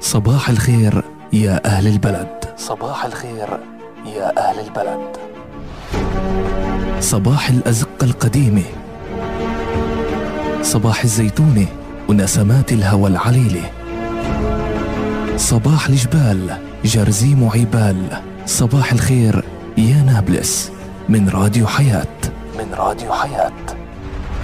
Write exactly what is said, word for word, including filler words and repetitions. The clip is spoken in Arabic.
صباح الخير يا أهل البلد، صباح الخير يا أهل البلد. صباح الأزقة القديمة، صباح الزيتونة ونسمات الهوى العليلة، صباح الجبال جرزيم وعبال. صباح الخير يا نابلس من راديو حياة، من راديو حياة.